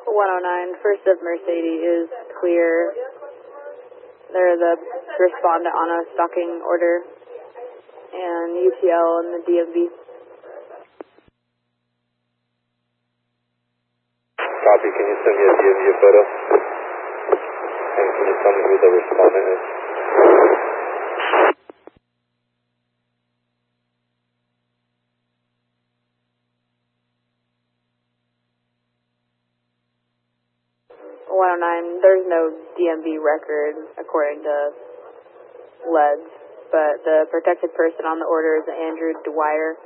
109, first of Mercedes is clear. They're the respondent on a stalking order, and UTL and the DMV. Copy, can you send me a DMV photo? And can you tell me who the respondent is? There's no DMV record according to LEDs, but the protected person on the order is Andrew Dwyer.